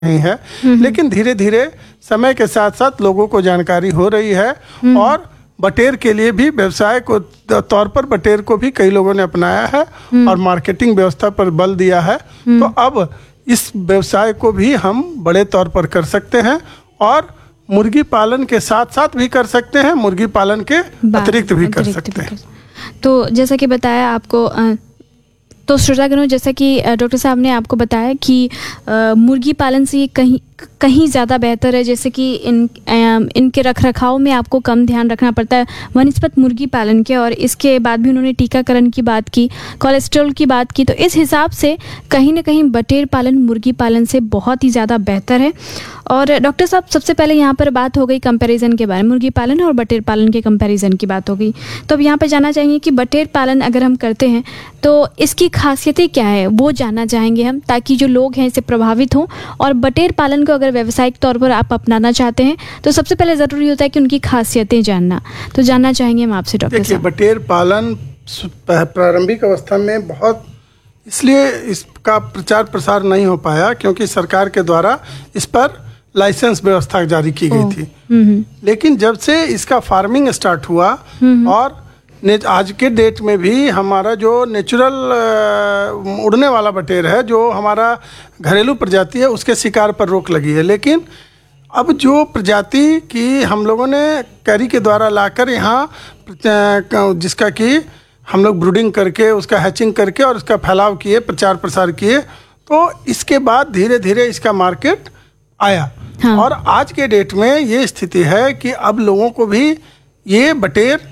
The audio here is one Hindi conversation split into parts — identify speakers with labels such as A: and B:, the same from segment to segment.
A: नहीं है, लेकिन धीरे धीरे समय के साथ साथ लोगों को जानकारी हो रही है और बटेर के लिए भी व्यवसाय को तौर पर बटेर को भी कई लोगों ने अपनाया है और मार्केटिंग व्यवस्था पर बल दिया है। तो अब इस व्यवसाय को भी हम बड़े तौर पर कर सकते हैं और मुर्गी पालन के साथ साथ भी कर सकते हैं, मुर्गी पालन के अतिरिक्त भी कर सकते हैं।
B: तो जैसा कि बताया आपको, तो श्रोतागणों, जैसा कि डॉक्टर साहब ने आपको बताया कि मुर्गी पालन से ये कहीं ज़्यादा बेहतर है, जैसे कि इनके रखरखाव में आपको कम ध्यान रखना पड़ता है वनिस्पत मुर्गी पालन के। और इसके बाद भी उन्होंने टीकाकरण की बात की, कोलेस्ट्रॉल की बात की। तो इस हिसाब से कहीं ना कहीं बटेर पालन मुर्गी पालन से बहुत ही ज़्यादा बेहतर है। और डॉक्टर साहब, सबसे पहले यहाँ पर बात हो गई कंपैरिजन के बारे में, मुर्गी पालन और बटेर पालन के कंपैरिजन की बात हो गई। तो अब यहाँ पर जानना चाहेंगे कि बटेर पालन अगर हम करते हैं तो इसकी खासियतें क्या है, वो जानना चाहेंगे हम, ताकि जो लोग हैं इससे प्रभावित हों। और बटेर पालन को अगर व्यावसायिक तौर पर आप अपनाना चाहते हैं तो सबसे पहले ज़रूरी होता है कि उनकी खासियतें जानना। तो जानना चाहेंगे हम आपसे डॉक्टर साहब।
A: बटेर पालन प्रारंभिक अवस्था में बहुत इसलिए इसका प्रचार प्रसार नहीं हो पाया क्योंकि सरकार के द्वारा इस पर लाइसेंस व्यवस्था जारी की गई थी। लेकिन जब से इसका फार्मिंग स्टार्ट हुआ और आज के डेट में भी हमारा जो नेचुरल उड़ने वाला बटेर है, जो हमारा घरेलू प्रजाति है, उसके शिकार पर रोक लगी है। लेकिन अब जो प्रजाति की हम लोगों ने कैरी के द्वारा लाकर यहाँ, जिसका कि हम लोग ब्रूडिंग करके उसका हैचिंग करके और उसका फैलाव किए, प्रचार प्रसार किए, तो इसके बाद धीरे धीरे इसका मार्केट आया। हाँ। और आज के डेट में ये स्थिति है कि अब लोगों को भी ये बटेर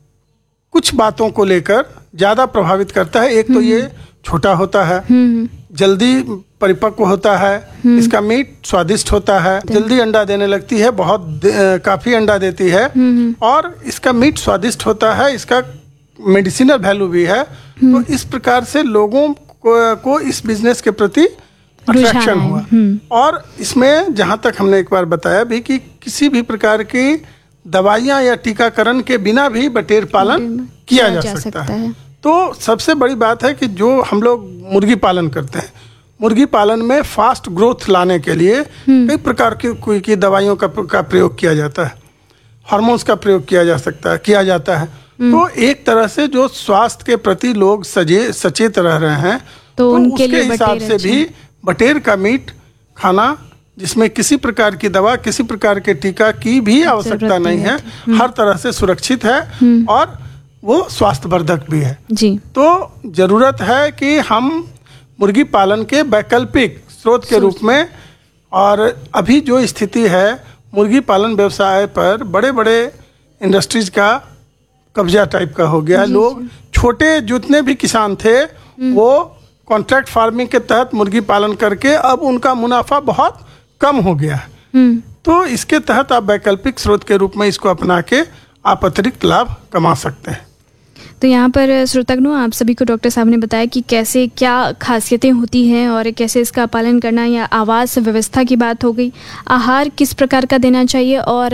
A: कुछ बातों को लेकर ज़्यादा प्रभावित करता है। एक तो ये छोटा होता है, जल्दी परिपक्व होता है, इसका मीट स्वादिष्ट होता है, जल्दी अंडा देने लगती है, काफ़ी अंडा देती है और इसका मीट स्वादिष्ट होता है, इसका मेडिसिनल वैल्यू भी है। तो इस प्रकार से लोगों को इस बिजनेस के प्रति अट्रैक्शन हुआ। और इसमें जहाँ तक हमने एक बार बताया भी कि किसी भी प्रकार की दवाइयाँ या टीकाकरण के बिना भी बटेर पालन किया जा सकता है। तो सबसे बड़ी बात है कि जो हम लोग मुर्गी पालन करते हैं, मुर्गी पालन में फास्ट ग्रोथ लाने के लिए कई प्रकार की दवाइयों का प्रयोग किया जाता है, हार्मोन्स का प्रयोग किया जाता है। तो एक तरह से जो स्वास्थ्य के प्रति लोग सचेत रह रहे हैं, तो उसके हिसाब से भी बटेर का मीट खाना, जिसमें किसी प्रकार की दवा, किसी प्रकार के टीका की भी आवश्यकता नहीं है, हर तरह से सुरक्षित है और वो स्वास्थ्यवर्धक भी है जी। तो जरूरत है कि हम मुर्गी पालन के वैकल्पिक स्रोत के रूप में, और अभी जो स्थिति है मुर्गी पालन व्यवसाय पर बड़े बड़े इंडस्ट्रीज का कब्जा टाइप का हो गया है। लोग छोटे जितने भी किसान थे वो कॉन्ट्रैक्ट फार्मिंग के तहत मुर्गी पालन करके अब उनका मुनाफा बहुत कम हो गया है। तो इसके तहत आप वैकल्पिक स्रोत के रूप में इसको अपना के आप अतिरिक्त लाभ कमा सकते हैं।
B: तो यहाँ पर श्रोतागणों, आप सभी को डॉक्टर साहब ने बताया कि कैसे क्या खासियतें होती हैं और कैसे इसका पालन करना, या आवास व्यवस्था की बात हो गई, आहार किस प्रकार का देना चाहिए, और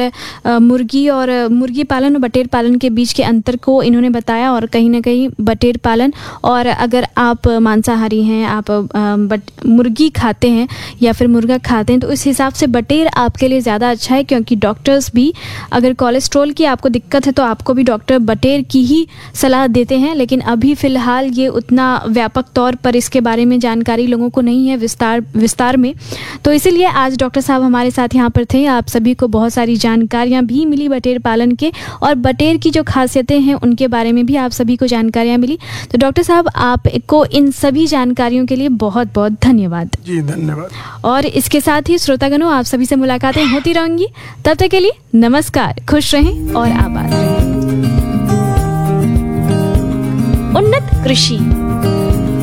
B: मुर्गी पालन और बटेर पालन के बीच के अंतर को इन्होंने बताया। और कहीं ना कहीं बटेर पालन, और अगर आप मांसाहारी हैं, आप मुर्गी खाते हैं या फिर मुर्गा खाते हैं, तो इस हिसाब से बटेर आपके लिए ज़्यादा अच्छा है, क्योंकि डॉक्टर्स भी अगर कोलेस्ट्रॉल की आपको दिक्कत है तो आपको भी डॉक्टर बटेर की ही सलाह देते हैं। लेकिन अभी फ़िलहाल ये उतना व्यापक तौर पर इसके बारे में जानकारी लोगों को नहीं है विस्तार में। तो इसीलिए आज डॉक्टर साहब हमारे साथ यहाँ पर थे। आप सभी को बहुत सारी जानकारियाँ भी मिली बटेर पालन के, और बटेर की जो खासियतें हैं उनके बारे में भी आप सभी को जानकारियाँ मिली। तो डॉक्टर साहब, आपको इन सभी जानकारियों के लिए बहुत बहुत धन्यवाद।
A: जी धन्यवाद। और
B: इसके साथ ही श्रोतागणों, आप सभी से मुलाकातें होती रहेंगी। तब तक के लिए नमस्कार, खुश रहें और आबाद रहें। उन्नत कृषि।